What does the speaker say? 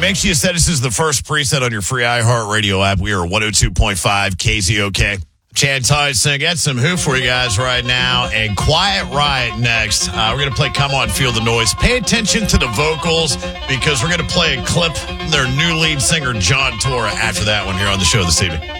make sure you set this as the first preset on your free iHeartRadio app. We are 102.5 KZOK. Chad Tyson, got some Who for you guys right now, and Quiet Riot next. We're going to play Come On, Feel the Noise. Pay attention to the vocals, because we're going to play a clip from their new lead singer, John Torra, after that one here on the show this evening.